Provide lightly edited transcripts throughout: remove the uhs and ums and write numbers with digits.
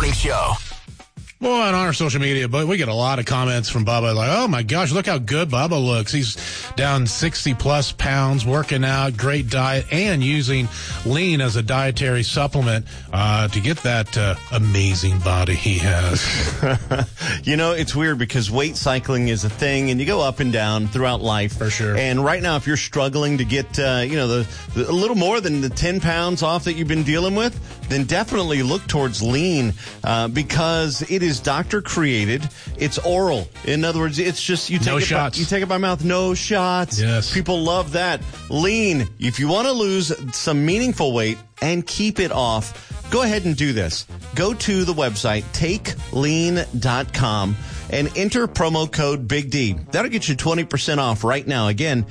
Morning Show. Well, on our social media, but we get a lot of comments from Bubba like, oh my gosh, look how good Bubba looks. He's down 60 plus pounds, working out, great diet, and using lean as a dietary supplement to get that amazing body he has. You know, it's weird because weight cycling is a thing and you go up and down throughout life. For sure. And right now, if you're struggling to get, a little more than the 10 pounds off that you've been dealing with, then definitely look towards lean because it is doctor created. It's oral. In other words, it's just you take it by mouth. No shots. Yes. People love that. Lean. If you want to lose some meaningful weight and keep it off, go ahead and do this. Go to the website takelean.com and enter promo code Big D. That'll get you 20% off right now. Again,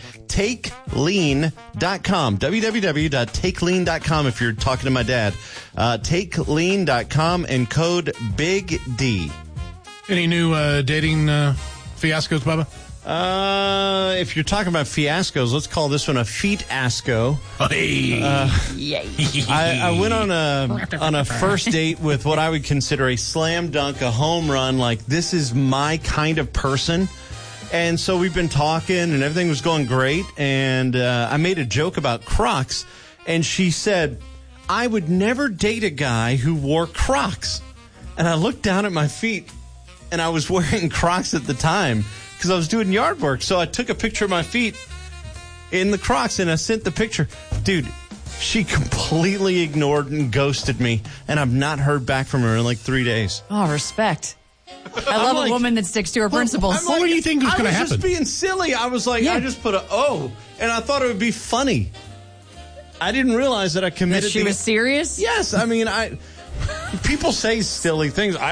takelean.com. www.takelean.com if you're talking to my dad. Takelean.com and code Big D. Any new dating fiascos, Bubba? If you're talking about fiascos, let's call this one a feet-asco. Hey. I went on a first date with what I would consider a slam dunk, a home run. Like, this is my kind of person. And so we've been talking, and everything was going great. And I made a joke about Crocs, and she said, I would never date a guy who wore Crocs. And I looked down at my feet, and I was wearing Crocs at the time because I was doing yard work. So I took a picture of my feet in the Crocs, and I sent the picture. Dude, she completely ignored and ghosted me, and I've not heard back from her in like 3 days. Oh, respect. I love a woman that sticks to her principles. What do you think was going to happen? I was just being silly. I was like, I just put and I thought it would be funny. I didn't realize that I committed. That she was serious? Yes. I mean, people say silly things.